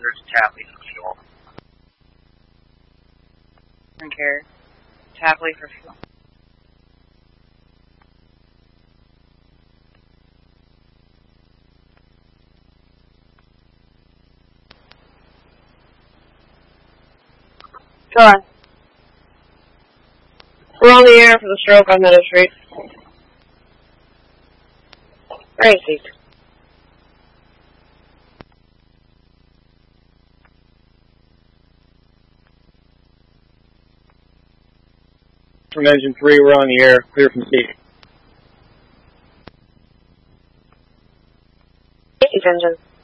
There's Tapley for fuel. Don't care. Tapley for fuel. Go on. We're on the air for the stroke on Meadow Street. Crazy. From engine 3, we're on the air, clear from sea. Engine.